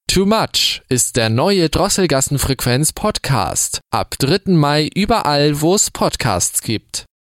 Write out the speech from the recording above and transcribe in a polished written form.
Too Much ist der neue Drosselgassen-Frequenz-Podcast. Ab 3. Mai überall, wo es Podcasts gibt.